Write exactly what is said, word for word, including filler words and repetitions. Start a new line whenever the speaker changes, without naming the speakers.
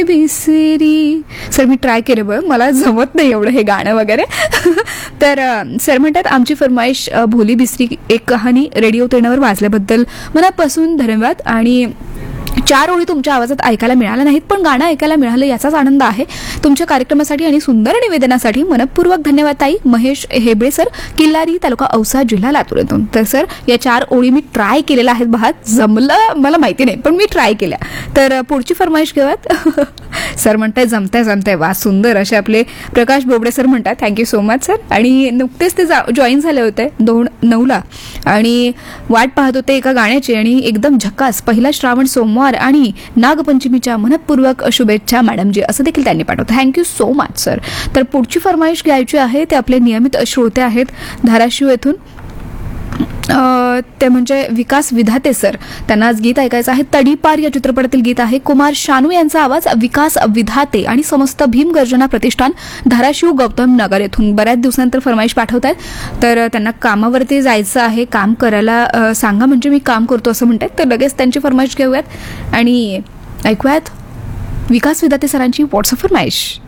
बिसरी. सर मी ट्राय केलं बरं, मला जमत नाही एवढं हे गाणं वगैरे. तर अ, सर म्हणतात आमची फरमाईश अ, भोली बिसरी एक कहाणी रेडिओ तेनावर वाजल्याबद्दल मनापासून धन्यवाद. आणि चार ओळी तुमच्या आवाजात ऐकायला मिळाल्या नाहीत पण गाणं ऐकायला मिळालं याचाच आनंद आहे. तुमच्या कार्यक्रमासाठी आणि सुंदर निवेदनासाठी मनपूर्वक धन्यवाद ताई. महेश हेबळे सर, किल्लारी, तालुका औसा, जिल्हा लातूर येथून. तर सर या चार ओळी मी ट्राय केलेल्या आहेत बघा, जमलं मला माहिती नाही पण मी ट्राय केल्या. तर पुढची फरमाईश घेऊयात. सर म्हणताय जमताय जमताय, वा सुंदर असे आपले प्रकाश बोबडे सर म्हणतात. Thank you so much sir. आणि नुकतेच ते जॉईन झाले होते दोन नऊला आणि वाट पाहत होते एका गाण्याची आणि एकदम झकास पहिला श्रावण सोमवार आणि नागपंचमीच्या मनपूर्वक शुभेच्छा मॅडमजी असं देखील त्यांनी पाठवलं. Thank you so much sir. तर पुढची फरमाईश घ्यायची आहे ते आपले नियमित श्रोते आहेत धाराशिव येथून, ते म्हणजे विकास विधाते सर. त्यांना आज गीत ऐकायचं आहे. तडीपार या चित्रपटातील गीत आहे. कुमार शानू यांचा आवाज, विकास विधाते आणि समस्त भीम गर्जना प्रतिष्ठान धाराशिव गौतम नगर येथून. बऱ्याच दिवसानंतर फरमाईश पाठवत आहेत. तर त्यांना कामावरती जायचं आहे, काम करायला सांगा म्हणजे मी काम करतो असं म्हणतात. तर लगेच त्यांची फरमाईश घेऊयात आणि ऐकूयात विकास विधाते सरांची व्हॉट्सअप फरमाईश.